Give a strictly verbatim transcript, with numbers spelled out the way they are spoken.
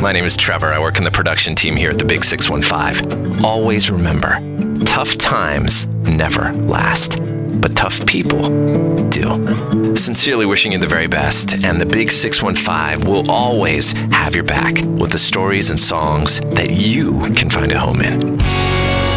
My name is Trevor. I work in the production team here at the Big six one five. Always remember, tough times never last, but tough people do. Sincerely wishing you the very best, and the Big six one five will always have your back with the stories and songs that you can find a home in.